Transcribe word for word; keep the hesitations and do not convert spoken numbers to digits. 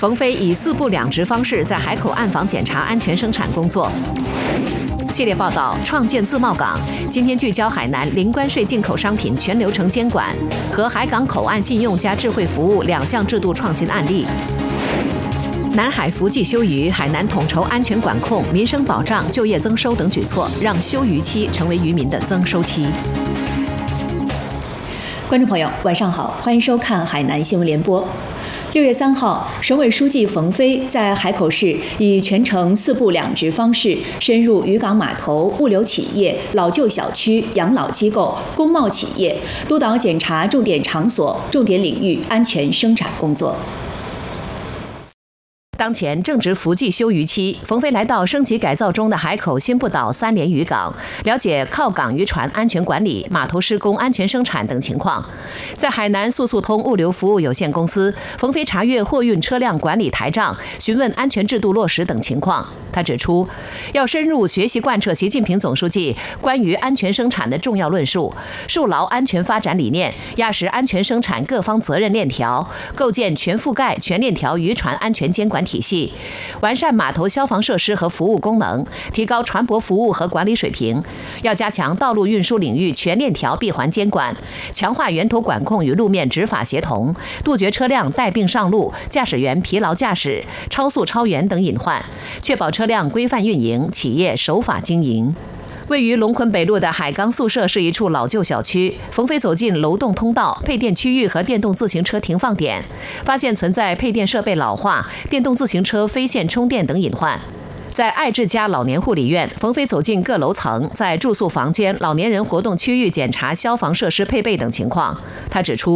冯飞以四部两职方式在海口暗访检查安全生产工作。系列报道：创建自贸港，今天聚焦海南零关税进口商品全流程监管和海港口岸信用加智慧服务两项制度创新案例。南海伏季休渔，海南统筹安全管控、民生保障、就业增收等举措，让休渔期成为渔民的增收期。 观众朋友，晚上好，欢迎收看海南新闻联播。六月三号，省委书记冯飞在海口市以全程四部两职方式，深入渔港码头、物流企业、老旧小区、养老机构、工贸企业，督导检查重点场所、重点领域安全生产工作。 当前正值伏季休渔期，冯飞来到升级改造中的海口新不岛三联渔港，了解靠港渔船安全管理、码头施工安全生产等情况。在海南速速通物流服务有限公司，冯飞查阅货运车辆管理台账，询问安全制度落实等情况。他指出，要深入学习贯彻习近平总书记关于安全生产的重要论述，树牢安全发展理念，压实安全生产各方责任链条，构建全覆盖、全链条渔船安全监管体系，完善码头消防设施和服务功能，提高船舶服务和管理水平。要加强道路运输领域全链条闭环监管，强化源头管控与路面执法协同，杜绝车辆带病上路、驾驶员疲劳驾驶、超速超员等隐患，确保车辆规范运营，企业守法经营。位于龙昆北路的海钢宿舍是一处老旧小区，冯飞走进楼栋通道、配电区域和电动自行车停放点，发现存在配电设备老化、电动自行车非线充电等隐患。在爱智家老年护理院，冯飞走进各楼层，在住宿房间、老年人活动区域检查消防设施配备等情况。他指出，